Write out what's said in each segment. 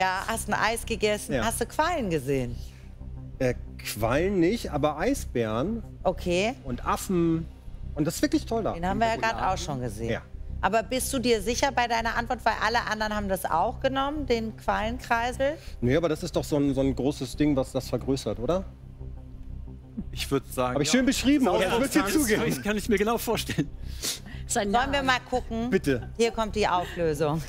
Ja, hast ein Eis gegessen. Ja. Hast du Quallen gesehen? Quallen nicht, aber Eisbären Okay, und Affen. Und das ist wirklich toll da. den haben wir ja gerade auch schon gesehen. Ja. Aber bist du dir sicher bei deiner Antwort, weil alle anderen haben das auch genommen, den Quallenkreisel? Nee, aber das ist doch so ein großes Ding, was das vergrößert, oder? Ich würde sagen. Habe ich schön beschrieben, oder? Ja, Das müsst ihr zugeben. kann ich mir genau vorstellen. Sollen wir mal gucken? Bitte. Hier kommt die Auflösung.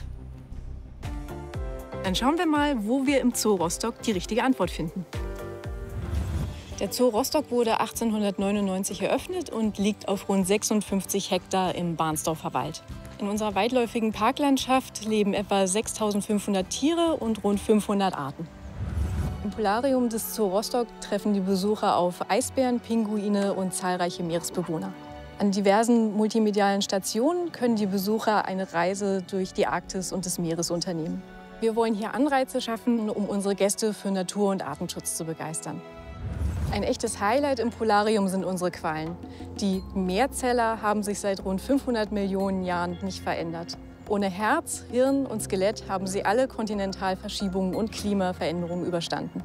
Dann schauen wir mal, wo wir im Zoo Rostock die richtige Antwort finden. Der Zoo Rostock wurde 1899 eröffnet und liegt auf rund 56 Hektar im Bahnsdorfer Wald. In unserer weitläufigen Parklandschaft leben etwa 6.500 Tiere und rund 500 Arten. Im Polarium des Zoo Rostock treffen die Besucher auf Eisbären, Pinguine und zahlreiche Meeresbewohner. An diversen multimedialen Stationen können die Besucher eine Reise durch die Arktis und des Meeres unternehmen. Wir wollen hier Anreize schaffen, um unsere Gäste für Natur- und Artenschutz zu begeistern. Ein echtes Highlight im Polarium sind unsere Quallen. Die Meerzeller haben sich seit rund 500 Millionen Jahren nicht verändert. Ohne Herz, Hirn und Skelett haben sie alle Kontinentalverschiebungen und Klimaveränderungen überstanden.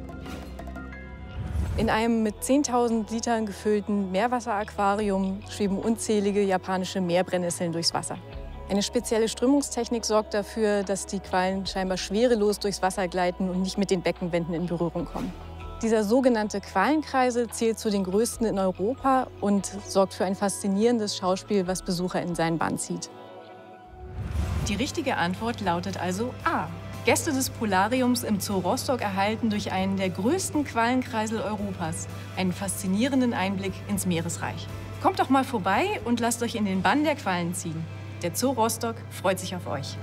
In einem mit 10.000 Litern gefüllten Meerwasseraquarium schweben unzählige japanische Meerbrennnesseln durchs Wasser. Eine spezielle Strömungstechnik sorgt dafür, dass die Quallen scheinbar schwerelos durchs Wasser gleiten und nicht mit den Beckenwänden in Berührung kommen. Dieser sogenannte Quallenkreisel zählt zu den größten in Europa und sorgt für ein faszinierendes Schauspiel, was Besucher in seinen Bann zieht. Die richtige Antwort lautet also A. Gäste des Polariums im Zoo Rostock erhalten durch einen der größten Quallenkreisel Europas einen faszinierenden Einblick ins Meeresreich. Kommt doch mal vorbei und lasst euch in den Bann der Quallen ziehen. Der Zoo Rostock freut sich auf euch.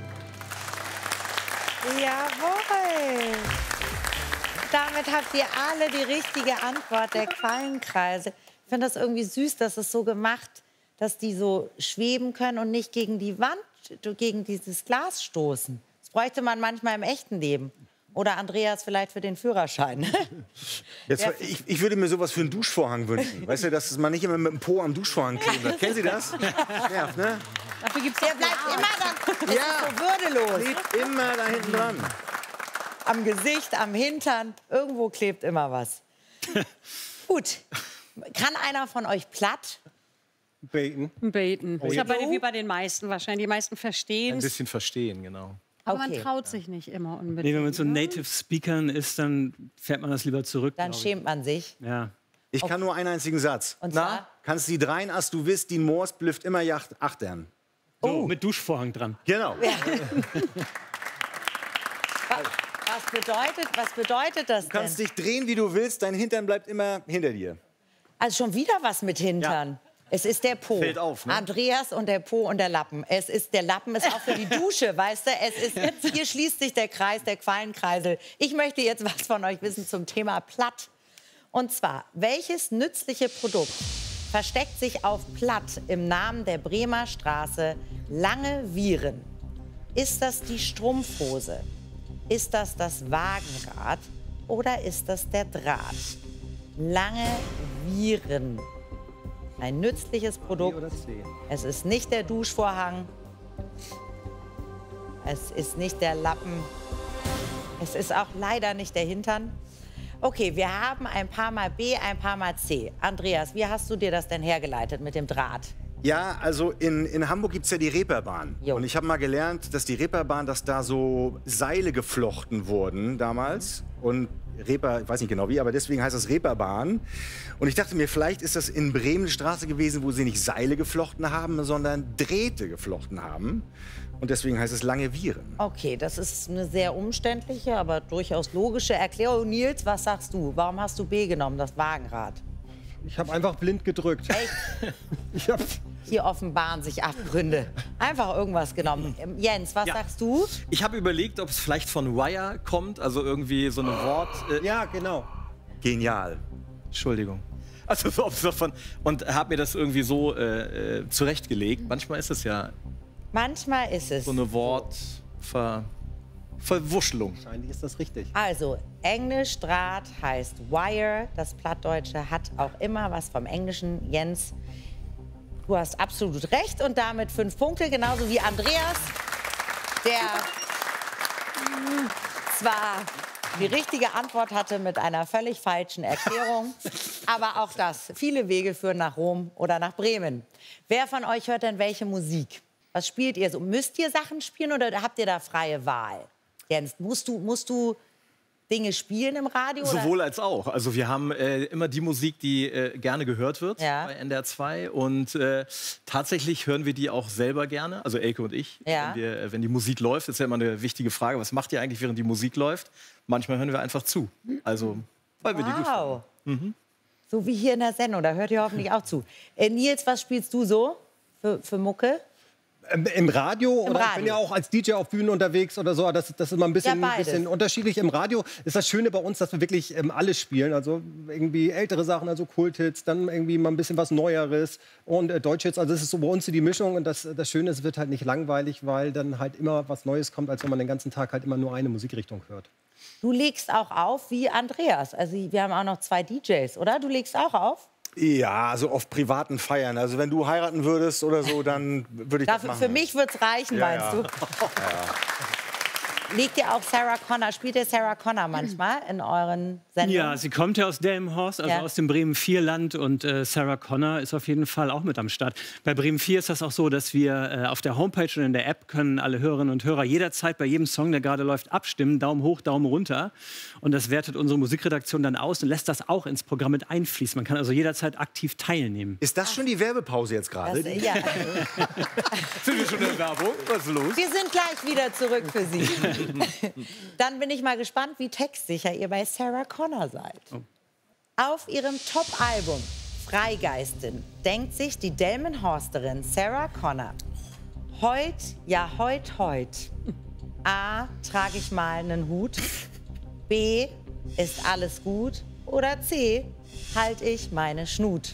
Jawohl! Damit habt ihr alle die richtige Antwort, der Quallenkreisel. Ich finde das irgendwie süß, dass es so gemacht, dass die so schweben können und nicht gegen die Wand, gegen dieses Glas stoßen. Das bräuchte man manchmal im echten Leben. Oder Andreas vielleicht für den Führerschein. Jetzt, ich würde mir sowas für einen Duschvorhang wünschen. Weißt du, dass man nicht immer mit dem Po am Duschvorhang klebt. Kennen Sie das? Nervt, ne? Dafür gibt's der bleibt immer dann. Das ist so würdelos. Klebt immer da hinten dran. Am Gesicht, am Hintern, irgendwo klebt immer was. Gut. Kann einer von euch platt? Baiten. Baiten. Oh, Ist ja. aber wie bei den meisten wahrscheinlich. Die meisten verstehen Ein es, bisschen verstehen, genau. aber Okay. man traut sich nicht immer unbedingt. Nee, wenn man mit so ne? Native Speakern ist, dann fährt man das lieber zurück. Dann glaub ich. schämt man sich. Ja. Ich kann nur einen einzigen Satz. Und zwar? Kannst die dreien, als du wisst, die Moors blüfft immer Yacht achtern. So, mit Duschvorhang dran. Genau. Was bedeutet das Du kannst denn? dich drehen, wie du willst, dein Hintern bleibt immer hinter dir. Also schon wieder was mit Hintern. Es ist der Po. Fällt auf, ne? Andreas und der Po und der Lappen. Der Lappen ist auch für die Dusche, weißt du? Hier schließt sich der Kreis, der Quallenkreisel. Ich möchte jetzt was von euch wissen zum Thema Platt. Und zwar, welches nützliche Produkt versteckt sich auf Platt im Namen der Bremer Straße Lange Vieren? Ist das die Strumpfhose? Ist das das Wagenrad? Oder ist das der Draht? Lange Vieren. Ein nützliches Produkt. B oder C? Es ist nicht der Duschvorhang. Es ist nicht der Lappen. Es ist auch leider nicht der Hintern. Okay, wir haben ein paar Mal B, ein paar Mal C. Andreas, wie hast du dir das denn hergeleitet mit dem Draht? Ja, also in Hamburg gibt es ja die Reeperbahn. Jo. Und ich habe mal gelernt, dass die Reeperbahn, dass da so Seile geflochten wurden damals. Und Reeper, ich weiß nicht genau wie, aber deswegen heißt das Reeperbahn. Und ich dachte mir, vielleicht ist das in Bremen eine Straße gewesen, wo sie nicht Seile geflochten haben, sondern Drähte geflochten haben. Und deswegen heißt es Lange Vieren. Okay, das ist eine sehr umständliche, aber durchaus logische Erklärung. Nils, was sagst du? Warum hast du B genommen, das Wagenrad? Ich habe einfach blind gedrückt. Echt? Ich hab, Hier offenbaren sich Abgründe. Einfach irgendwas genommen. Jens, was sagst du? Ich habe überlegt, ob es vielleicht von Wire kommt, also irgendwie so ein Wort. ja, genau. Genial. Entschuldigung. Also so, ob es davon. Und habe mir das irgendwie so zurechtgelegt. Manchmal ist es ja Manchmal ist es. so eine Verwurschelung. Wahrscheinlich ist das richtig. Also, Englisch Draht heißt Wire. Das Plattdeutsche hat auch immer was vom Englischen. Jens, du hast absolut recht und damit 5 Punkte, genauso wie Andreas, der zwar die richtige Antwort hatte mit einer völlig falschen Erklärung, aber auch das. Viele Wege führen nach Rom oder nach Bremen. Wer von euch hört denn welche Musik? Was spielt ihr so? Müsst ihr Sachen spielen oder habt ihr da freie Wahl? Jens, musst du Dinge spielen im Radio? Sowohl oder? als auch. Also wir haben immer die Musik, die gerne gehört wird bei NDR 2. Und tatsächlich hören wir die auch selber gerne, also Elke und ich. Ja. Wenn die Musik läuft, ist ja immer eine wichtige Frage, was macht ihr eigentlich, während die Musik läuft? Manchmal hören wir einfach zu. Also, weil wir die gut finden. So wie hier in der Sendung, da hört ihr hoffentlich auch zu. Nils, was spielst du so für Mucke? Im Radio oder Radio. ich bin ja auch als DJ auf Bühnen unterwegs oder so. Das ist immer ein bisschen unterschiedlich. Im Radio ist das Schöne bei uns, dass wir wirklich alles spielen. Also irgendwie ältere Sachen, also Kulthits, dann irgendwie mal ein bisschen was Neueres und Deutschhits. Also das ist so bei uns die Mischung. Und das Schöne ist, es wird halt nicht langweilig, weil dann halt immer was Neues kommt, als wenn man den ganzen Tag halt immer nur eine Musikrichtung hört. Du legst auch auf wie Andreas. Also wir haben auch noch 2 DJs, oder? Du legst auch auf? Ja, also auf privaten Feiern. Also wenn du heiraten würdest oder so, dann würde ich das machen. Für mich wird es reichen, meinst du? Legt ihr auch Sarah Connor, spielt ihr Sarah Connor manchmal in euren Sendungen? Ja, sie kommt ja aus Delmenhorst, also aus dem Bremen 4-Land und Sarah Connor ist auf jeden Fall auch mit am Start. Bei Bremen 4 ist das auch so, dass wir auf der Homepage und in der App können alle Hörerinnen und Hörer jederzeit bei jedem Song, der gerade läuft, abstimmen, Daumen hoch, Daumen runter. Und das wertet unsere Musikredaktion dann aus und lässt das auch ins Programm mit einfließen. Man kann also jederzeit aktiv teilnehmen. Ist das schon die Werbepause jetzt gerade? Ja. Sind wir schon in der Werbung? Was ist los? Wir sind gleich wieder zurück für Sie. Dann bin ich mal gespannt, wie textsicher ihr bei Sarah Connor seid. Auf ihrem Top-Album Freigeistin denkt sich die Delmenhorsterin Sarah Connor: Heut, ja heut. A, trage ich mal einen Hut. B, ist alles gut. Oder C, halt ich meine Schnut.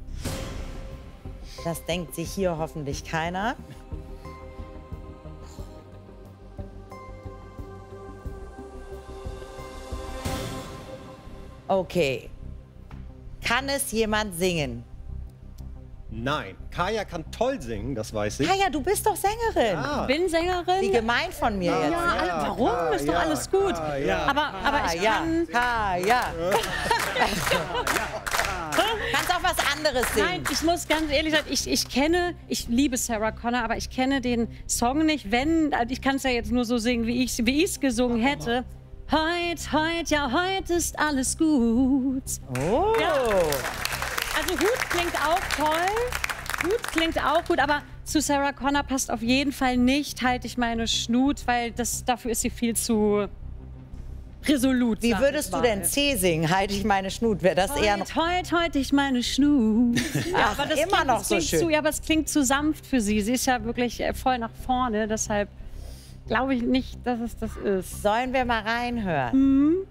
Das denkt sich hier hoffentlich keiner. Okay. Kann es jemand singen? Nein. Kaya kann toll singen, das weiß ich. Kaya, du bist doch Sängerin. Ah. Bin Sängerin. Wie gemein von mir jetzt. Ja, warum? Ist doch alles gut. Aber ich kann... Kaya. Kannst auch was anderes singen. Nein, ich muss ganz ehrlich sagen, ich liebe Sarah Connor, aber ich kenne den Song nicht. Ich kann es ja jetzt nur so singen, wie ich es gesungen hätte. Heut ist alles gut. Oh. Ja. Also Hut klingt auch toll. Hut klingt auch gut, aber zu Sarah Connor passt auf jeden Fall nicht, halte ich meine Schnut, weil dafür ist sie viel zu resolut. Wie würdest du denn C singen? Halte ich meine Schnut? Wäre das eher noch... Heut ich meine Schnut. Ach, aber das immer noch so schön. Ja, aber es klingt zu sanft für sie. Sie ist ja wirklich voll nach vorne, deshalb glaube ich nicht, dass es das ist. Sollen wir mal reinhören?